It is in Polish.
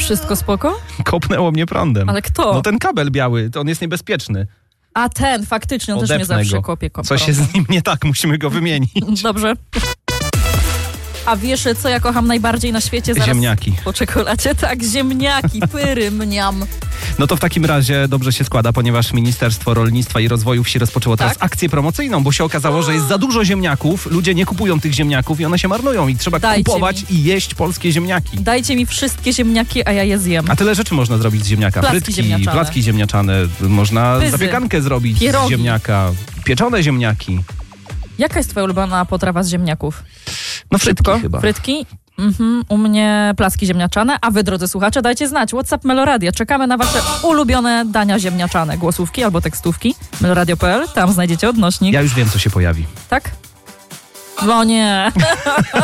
Wszystko spoko? Kopnęło mnie prądem. Ale kto? No ten kabel biały, to on jest niebezpieczny. A ten, faktycznie, on też mnie Odepnę zawsze go. kopie Coś jest z nim nie tak, musimy go wymienić. Dobrze. A wiesz, co ja kocham najbardziej na świecie? Zaraz Ziemniaki. Po czekoladzie? Tak, ziemniaki, pyry, mniam. No to w takim razie dobrze się składa, ponieważ Ministerstwo Rolnictwa i Rozwoju Wsi rozpoczęło teraz akcję promocyjną, bo się okazało, że jest za dużo ziemniaków, ludzie nie kupują tych ziemniaków i one się marnują i trzeba kupować i jeść polskie ziemniaki. Dajcie mi wszystkie ziemniaki, a ja je zjem. A tyle rzeczy można zrobić z ziemniaka. Frytki, placki ziemniaczane, można zapiekankę zrobić z ziemniaka, pieczone ziemniaki. Jaka jest twoja ulubiona potrawa z ziemniaków? No frytki chyba. Frytki? U mnie placki ziemniaczane, a wy, drodzy słuchacze, dajcie znać. WhatsApp Meloradia. Czekamy na wasze ulubione dania ziemniaczane. Głosówki albo tekstówki. Meloradio.pl, tam znajdziecie odnośnik. Ja już wiem, co się pojawi. Tak? No nie.